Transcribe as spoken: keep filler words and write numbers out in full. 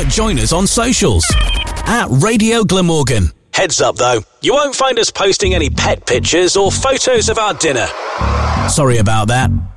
might join us on socials at Radio Glamorgan. Heads up though, you won't find us posting any pet pictures or photos of our dinner. Sorry about that.